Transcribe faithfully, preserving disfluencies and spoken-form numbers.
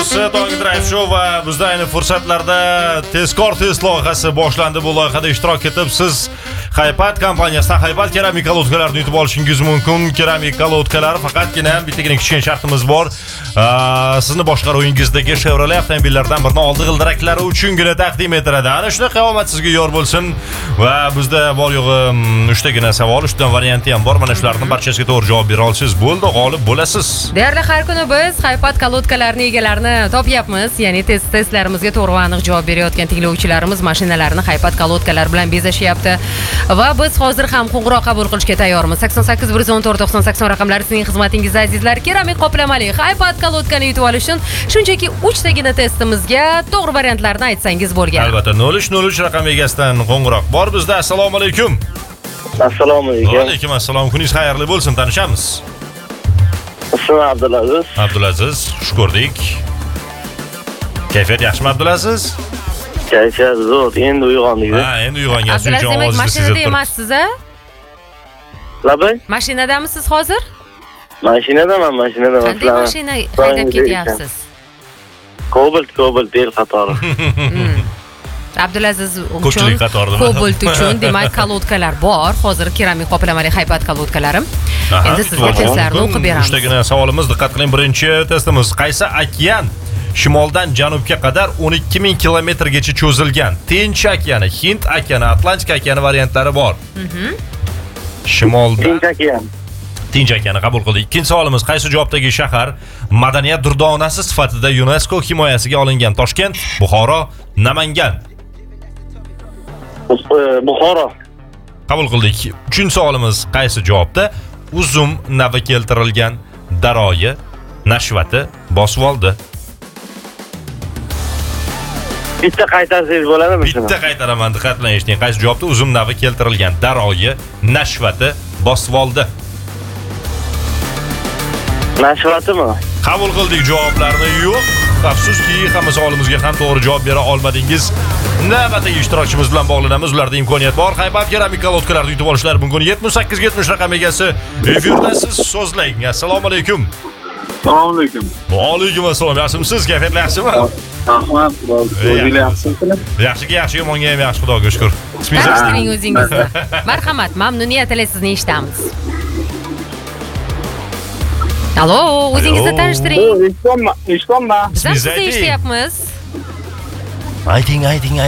radiosi Tong Drive Show va bizda ayni fursatlarda tezkor test loyihasi boshlandi. Bu loyihada ishtirok etib siz Haypat kompaniyasidan Haypat keramik kolodkalarni yutib olishingiz mumkin. Keramik kolodkalar faqatgina bittagina kichkina shartimiz bor. Sizni boshqaruvingizdagi Chevrolet avtomobillaridan birini oldi g'ildiraklari uchungina taqdim etiladi. Ana shunaqa omad sizga yor bo'lsin. Va bizda bor yo'g'i uchtagina savol, uchtadan varianti ham bor. Mana shularning barchasiga to'g'ri javob bera olsangiz bo'ldi, g'olib bo'lasiz. Deyarli har kuni biz Haypat kolodkalarining egalarini topyapmiz. Ya'ni test testlarimizga to'g'ri va aniq javob berayotgan tinglovchilarimiz mashinalarini Haypat kolodkalar bilan bezashyapti. Va biz hozir ham qo'ng'iroq qabul qilishga tayyormiz. sakson sakkiz bir yuz o'n to'rt to'qson sakson raqamlari sizning xizmatingizda azizlar. Keramik qoplamali Haypat kolodkani yutib olish uchun shunchaki uchtagina testimizga to'g'ri variantlarni aytsangiz bo'lgan. Albatta nol uch nol uch raqam egasidan qo'ng'iroq bor bizda. Assalomu alaykum. Assalomu alaykum. Va alaykum assalom. Kuningiz xayrli bo'lsin. Tanishamiz. Ismim Abdulaziz. Abdulaziz, xush ko'rdik. Kayfiyat yaxshimi Abdulaziz? Kayfiyat zo'r, endi uyg'ondik. Ha, endi uyg'ongansiz. Abdulaziz, demak mashinada emassiz, a? Labay? Mashinadamisiz hozir? Mashinadaman, mashinadaman. Qanday mashina haydab ketyapsiz? Cobalt, Cobalt el qatori. Abdulaziz uchun Cobalt uchun demak kolodkalar bor. Hozir keramik qoplamali Haypat kolodkalarim. Endi sizga testlarni o'qib beramiz. Uchtagina savolimiz, diqqat qiling. Birinchi testimiz: qaysi okean shimoldan janubga qadar o'n ikki ming kilometrgacha cho'zilgan? Tinch okeani, Hind okeani, Atlantika okeani variantlari bor. Shimoldan Tinch okean. Tinch okeani qabul qildik. Ikkinchi savolimiz: qaysi javobdagi shahar madaniyat durdonasi sifatida UNESCO himoyasiga olingan? Toshkent, Buxoro, Namangan. Buxoro. Qabul qildik. Uchinchi savolimiz: qaysi javobda uzum navi keltirilgan? Daroyi, nashvati bosib oldi. Bitta qaytarsangiz bo'ladimi shuni? Bitta qaytaraman, diqqat bilan eshiting. Qaysi javobda uzum navi keltirilgan? Daroyi, nashvati bosib oldi. Nashvatimi? Qabul qildik javoblarni. Yo'q, afsuski hamma savolimizga ham to'g'ri javob bera olmadingiz. Navbatdagi ishtirokchimiz bilan bog'lanamiz. Ularda imkoniyat bor. Haybat keramik kolodkalarni yutib olishlari mumkin. yetmish sakkiz yetmish raqam egasi efirda siz so'zlang. Assalomu alaykum. Assalomu alaykum. Va alaykum assalom. Yaxshimisiz? Kayfiyat yaxshimi? Rahmat. O'zingiz yaxshisizmi? Yaxshiga yaxshi, yomonga ham yaxshi, Xudoga shukr. Ismingiz? Tanishtiring o'zingizni. Marhamat, mamnuniyat ila sizni eshitamiz. Allo, o'zingizni tanishtiring. Eshitolma, eshitolma. Biz ham sizni eshityapmiz. Ayting, ayting,